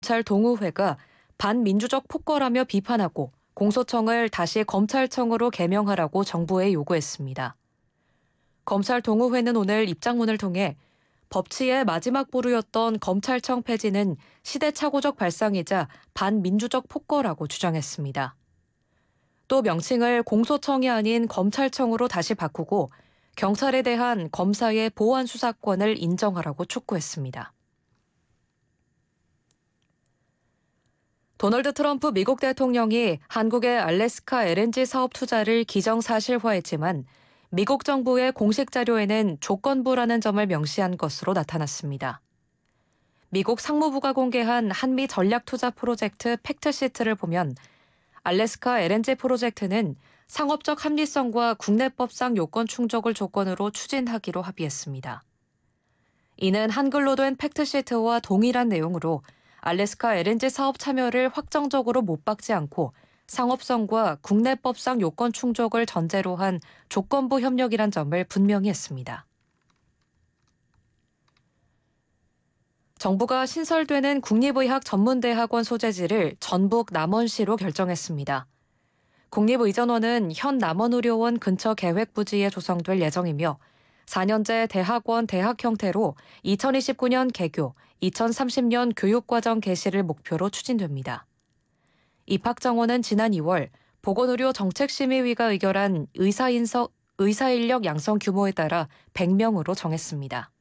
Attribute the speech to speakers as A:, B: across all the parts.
A: 검찰 동의회가 반민주적 폭거라며 비판하고 공소청을 다시 검찰청으로 개명하라고 정부에 요구했습니다. 검찰 동의회는 오늘 입장문을 통해 법치의 마지막 보루였던 검찰청 폐지는 시대착오적 발상이자 반민주적 폭거라고 주장했습니다. 또 명칭을 공소청이 아닌 검찰청으로 다시 바꾸고 경찰에 대한 검사의 보안 수사권을 인정하라고 촉구했습니다. 도널드 트럼프 미국 대통령이 한국의 알래스카 LNG 사업 투자를 기정사실화했지만 미국 정부의 공식 자료에는 조건부라는 점을 명시한 것으로 나타났습니다. 미국 상무부가 공개한 한미 전략 투자 프로젝트 팩트시트를 보면 알래스카 LNG 프로젝트는 상업적 합리성과 국내법상 요건 충족을 조건으로 추진하기로 합의했습니다. 이는 한글로 된 팩트시트와 동일한 내용으로 알래스카 LNG 사업 참여를 확정적으로 못 박지 않고 상업성과 국내법상 요건 충족을 전제로 한 조건부 협력이란 점을 분명히 했습니다. 정부가 신설되는 국립의학 전문대학원 소재지를 전북 남원시로 결정했습니다. 국립의전원은 현 남원의료원 근처 계획부지에 조성될 예정이며 4년제 대학원 대학 형태로 2029년 개교, 2030년 교육과정 개시를 목표로 추진됩니다. 입학정원은 지난 2월 보건의료정책심의위가 의결한 의사인력 양성 규모에 따라 100명으로 정했습니다.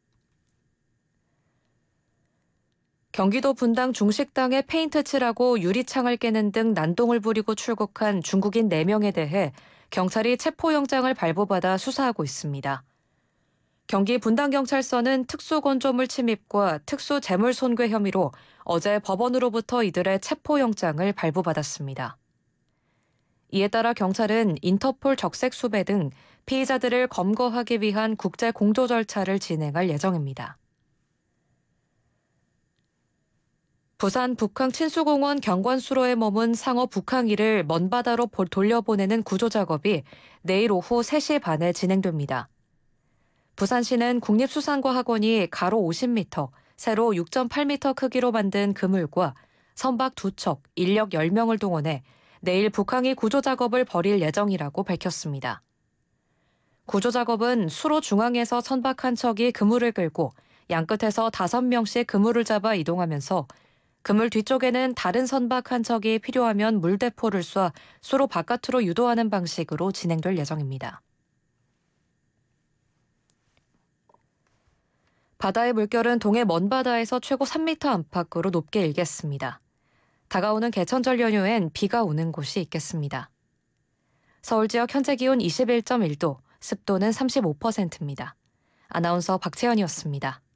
A: 경기도 분당 중식당에 페인트 칠하고 유리창을 깨는 등 난동을 부리고 출국한 중국인 4명에 대해 경찰이 체포영장을 발부받아 수사하고 있습니다. 경기 분당경찰서는 특수건조물 침입과 특수재물손괴 혐의로 어제 법원으로부터 이들의 체포영장을 발부받았습니다. 이에 따라 경찰은 인터폴 적색 수배 등 피의자들을 검거하기 위한 국제 공조 절차를 진행할 예정입니다. 부산 북항 친수공원 경관수로에 머문 상어 북항이를 먼바다로 돌려보내는 구조작업이 내일 오후 3시 반에 진행됩니다. 부산시는 국립수산과학원이 가로 50m, 세로 6.8m 크기로 만든 그물과 선박 2척, 인력 10명을 동원해 내일 북항이 구조작업을 벌일 예정이라고 밝혔습니다. 구조작업은 수로 중앙에서 선박 한 척이 그물을 끌고 양끝에서 5명씩 그물을 잡아 이동하면서 그물 뒤쪽에는 다른 선박 한 척이 필요하면 물대포를 쏴 수로 바깥으로 유도하는 방식으로 진행될 예정입니다. 바다의 물결은 동해 먼바다에서 최고 3m 안팎으로 높게 일겠습니다. 다가오는 개천절 연휴엔 비가 오는 곳이 있겠습니다. 서울 지역 현재 기온 21.1도, 습도는 35%입니다. 아나운서 박채연이었습니다.